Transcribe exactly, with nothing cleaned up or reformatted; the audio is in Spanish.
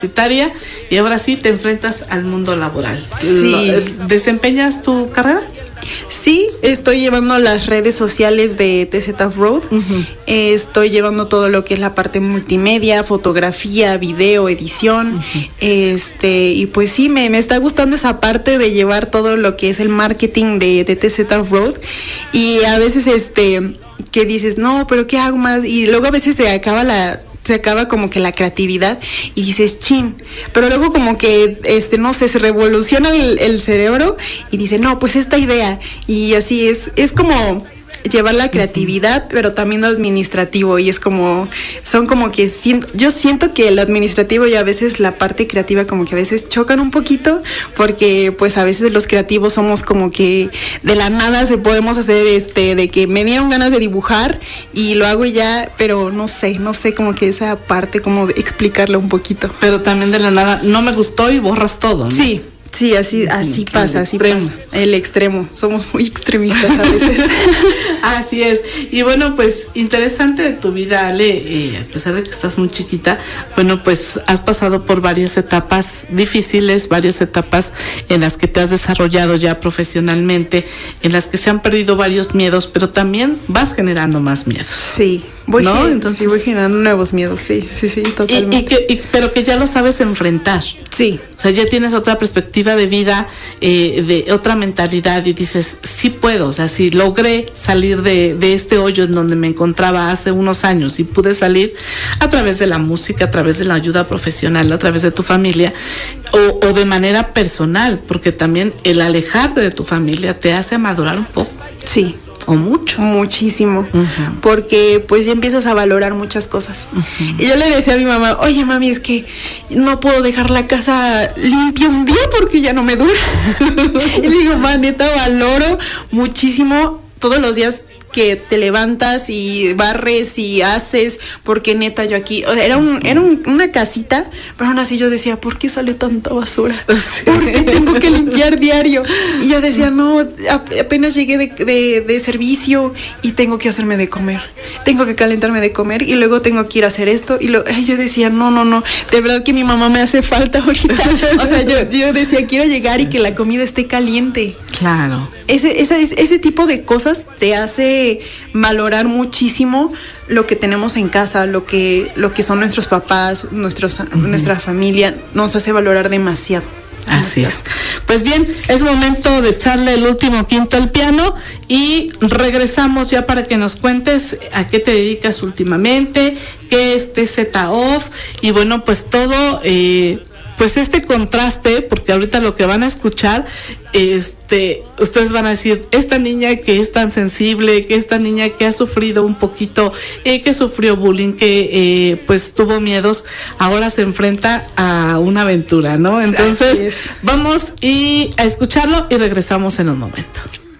universitaria y ahora sí te enfrentas al mundo laboral. Sí. ¿Desempeñas tu carrera? Sí, estoy llevando las redes sociales de T Z Off-Road. Uh-huh. eh, estoy llevando todo lo que es la parte multimedia, fotografía, video, edición. Uh-huh. Este, y pues sí, me, me está gustando esa parte de llevar todo lo que es el marketing de, de T Z Off-Road. Y a veces este que dices, no, pero ¿qué hago más? Y luego a veces se acaba la... se acaba como que la creatividad y dices, chin, pero luego como que, este, no sé, se revoluciona el, el cerebro y dice, no, pues esta idea, y así es, es como llevar la creatividad, pero también lo administrativo, y es como, son como que, siento, yo siento que el administrativo y a veces la parte creativa como que a veces chocan un poquito, porque pues a veces los creativos somos como que de la nada se podemos hacer, este, de que me dieron ganas de dibujar y lo hago y ya, pero no sé, no sé como que esa parte, como explicarlo un poquito. Pero también de la nada, no me gustó y borras todo, ¿no? Sí. Sí, así, así pasa, así pasa. El extremo. Somos muy extremistas a veces. Así es. Y bueno, pues interesante de tu vida, Ale, eh, a pesar de que estás muy chiquita, bueno, pues has pasado por varias etapas difíciles, varias etapas en las que te has desarrollado ya profesionalmente, en las que se han perdido varios miedos, pero también vas generando más miedos. Sí. Voy, ¿no? gen- Entonces, sí, voy generando nuevos miedos, sí, sí, sí, totalmente. Y, y que, y, pero que ya lo sabes enfrentar. Sí. O sea, ya tienes otra perspectiva de vida, eh, de otra mentalidad y dices, sí puedo, o sea, si logré salir de, de este hoyo en donde me encontraba hace unos años y pude salir a través de la música, a través de la ayuda profesional, a través de tu familia o, o de manera personal, porque también el alejarte de tu familia te hace madurar un poco. Sí. O mucho. Muchísimo. Uh-huh. Porque pues ya empiezas a valorar muchas cosas. Uh-huh. Y yo le decía a mi mamá, oye mami, es que no puedo dejar la casa limpia un día porque ya no me dura. Y le digo, ma, neta, valoro muchísimo todos los días que te levantas y barres y haces, porque neta yo aquí, o sea, era un, era un, una casita, pero aún así yo decía, ¿por qué sale tanta basura? Sí. ¿Por qué tengo que limpiar diario? Y yo decía, no, apenas llegué de, de, de servicio y tengo que hacerme de comer, tengo que calentarme de comer y luego tengo que ir a hacer esto, y lo, yo decía, no, no, no, de verdad que mi mamá me hace falta ahorita. O sea, yo, yo decía, quiero llegar y que la comida esté caliente. Claro. Ese, ese, ese tipo de cosas te hace valorar muchísimo lo que tenemos en casa, lo que, lo que son nuestros papás, nuestros, uh-huh. nuestra familia, nos hace valorar demasiado. Así es. Pues bien, es momento de echarle el último quinto al piano y regresamos ya para que nos cuentes a qué te dedicas últimamente, qué es T Z Off y bueno, pues todo, eh, pues este contraste, porque ahorita lo que van a escuchar, este, ustedes van a decir, esta niña que es tan sensible, que esta niña que ha sufrido un poquito, eh, que sufrió bullying, que eh, pues tuvo miedos, ahora se enfrenta a una aventura, ¿no? Entonces, vamos y a escucharlo y regresamos en un momento.